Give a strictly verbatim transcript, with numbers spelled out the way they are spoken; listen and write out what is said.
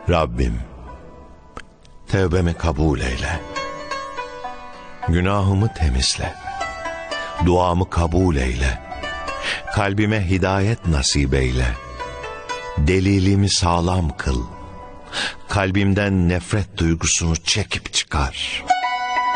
Rabbim, tevbemi kabul eyle. Günahımı temizle. Duamı kabul eyle. Kalbime hidayet nasip eyle. Delilimi sağlam kıl. Kalbimden nefret duygusunu çekip çıkar.